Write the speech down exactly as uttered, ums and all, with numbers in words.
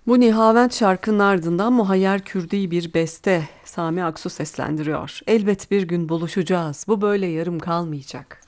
Bu Nihavent şarkının ardından Muhayyer Kürdi bir beste Sami Aksu seslendiriyor. Elbet bir gün buluşacağız. Bu böyle yarım kalmayacak.